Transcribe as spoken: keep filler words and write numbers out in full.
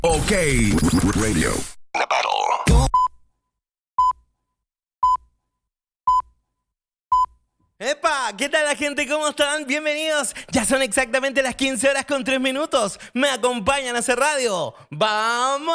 OK Radio. The battle. ¡Epa! ¿Qué tal la gente? ¿Cómo están? Bienvenidos. Ya son exactamente las quince horas con tres minutos. Me acompañan a hacer radio. ¡Vamos!